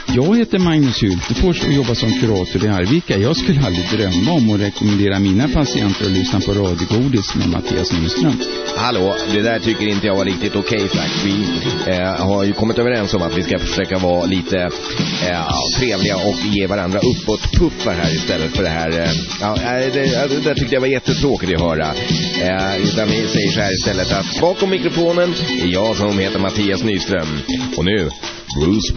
Jag heter Magnus Hultefors och jobbar som kurator i Arvika. Jag skulle aldrig drömma om att rekommendera mina patienter att lyssna på radiogodis med Mattias Nyström. Hallå, det där tycker inte jag var riktigt okej sagt. Vi har ju kommit överens om att vi ska försöka vara lite trevliga och ge varandra uppåt puffar här istället för det här. Det tyckte jag var jättetråkigt att höra. Utan vi säger så här istället att bakom mikrofonen är jag som heter Mattias Nyström. Och nu, Bruce